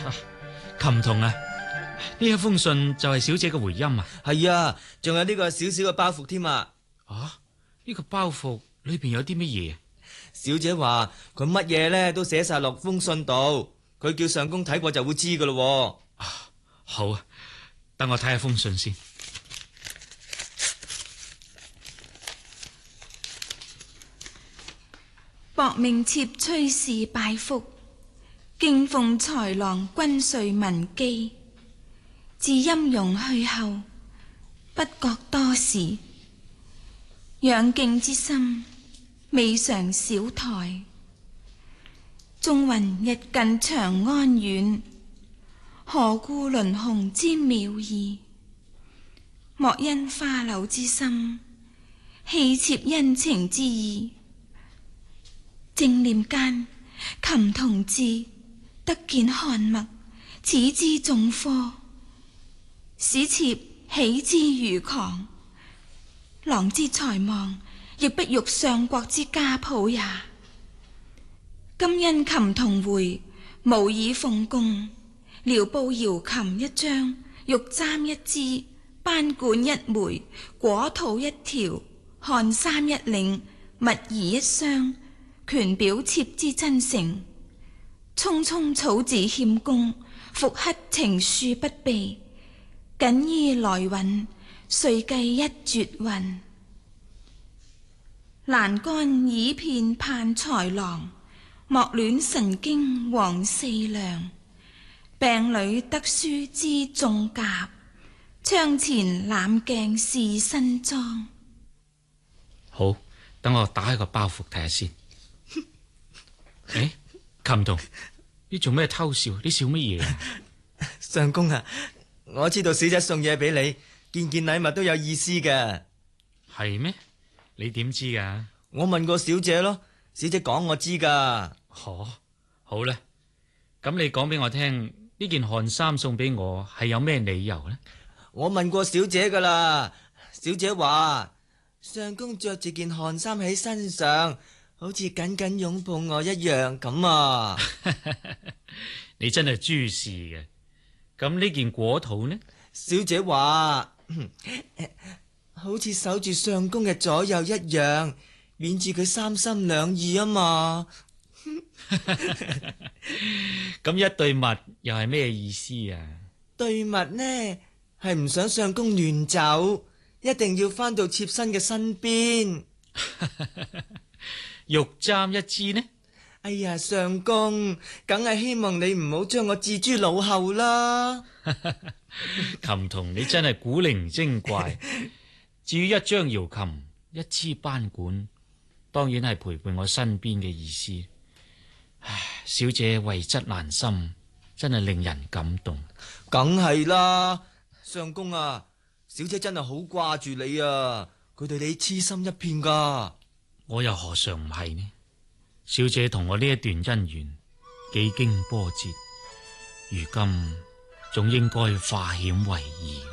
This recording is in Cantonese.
琴童啊，呢一封信就係小姐嘅回音啊。 係啊，仲有呢個小小嘅包袱添啊。 啊，呢個包袱裏邊有啲乜嘢？ 小姐話佢乜嘢咧都寫晒落封信度，佢叫相公睇過就會知噶咯。 好啊，等我睇下封信先。 薄命妾崔氏拜復，敬奉才郎君瑞文基。自陰容去後，不覺多時，仰敬之心未嘗少抬。縱雲日近長安遠，何故輪紅之妙意？莫因花柳之心，棄妾恩情之意。正念間，琴童至，得見翰墨，始知重科，使妾喜之如狂。郎之才望，亦不欲上國之家譜也。今因琴童回，無以奉供，聊報瑤琴一張，玉簪一支，斑管一枚，果兔一條，汗衫一領，蜜兒一箱，權表妾之真誠。匆匆草字欠公，復刻情書不備，謹依來允，遂寄一絕云。欄杆倚片盼才郎，莫戀神經黃四娘。病裏得書知眾夾，窗前攬鏡試新裝。 好，等我打開個包袱睇下先。誒，琴童，你做咩偷笑？你笑乜嘢啊？ 相公啊，我知道小姐送嘢俾你，件禮物都有意思嘅。 係咩？你點知噶？ 我問過小姐咯，小姐講我知噶。 好啦，咁你講俾我聽，呢件汗衫送俾我係有咩理由呢？ 我問過小姐噶啦，小姐話相公着住件汗衫喺身上，好似緊緊擁抱我一樣咁啊。 你真係諸事嘅。咁呢件果肚呢？ 小姐話好似守住相公嘅左右一樣，免住佢三心兩意啊嘛。 咁一對襪又係咩意思啊？ 對襪呢係唔想相公亂走，一定要翻到妾身嘅身邊。 玉簪一支呢？ 哎呀，相公，梗係希望你唔好將我置諸腦後啦。 琴童，你真係古靈精怪。至於一張瑤琴，一支斑管，當然係陪伴我身邊嘅意思。唉，小姐慧質蘭心，真係令人感動。 梗係啦，相公啊，小姐真係好掛住你啊，佢對你痴心一片噶。 我又何嘗唔係呢？小姐同我呢一段姻緣幾經波折，如今總應該化險為夷。